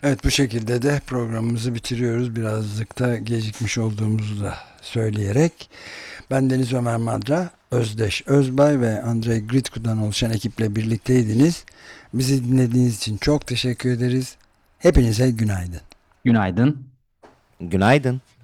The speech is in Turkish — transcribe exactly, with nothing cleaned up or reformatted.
Evet, bu şekilde de programımızı bitiriyoruz. Birazcık da gecikmiş olduğumuzu da söyleyerek. Ben Deniz Ömer Madra, Özdeş Özbay ve Andrei Gritku'dan oluşan ekiple birlikteydiniz. Bizi dinlediğiniz için çok teşekkür ederiz. Hepinize günaydın. Günaydın. Günaydın.